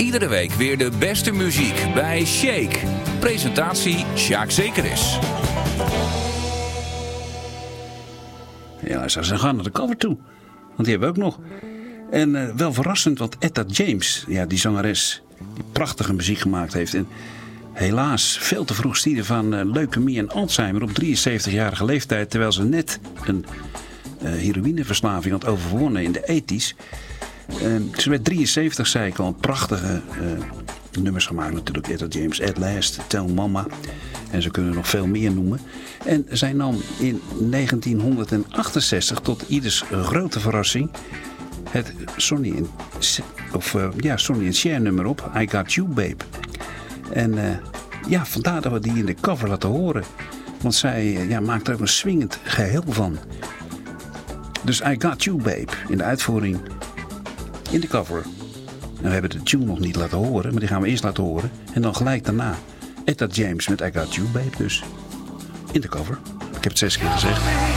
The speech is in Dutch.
Iedere week weer de beste muziek bij Shake. Presentatie Sjaak Zekeris. Ja, ze gaan naar de cover toe. Want die hebben we ook nog. En wel verrassend, want Etta James, ja, die zangeres, die prachtige muziek gemaakt heeft. En helaas veel te vroeg stierf van leukemie en Alzheimer op 73-jarige leeftijd. Terwijl ze net een heroïneverslaving had overwonnen in de 80's. Ze werd 73, zei ik al. Prachtige nummers gemaakt natuurlijk. Etta James, At Last, Tell Mama. En ze kunnen nog veel meer noemen. En zij nam in 1968 tot ieders grote verrassing het Sonny and Cher nummer op. I Got You Babe. En vandaar dat we die in de cover laten horen. Want zij maakt er ook een swingend geheel van. Dus I Got You Babe in de uitvoering in de cover. En we hebben de tune nog niet laten horen, maar die gaan we eerst laten horen. En dan gelijk daarna Etta James met I Got You Babe dus in de cover. Ik heb het 6 keer gezegd.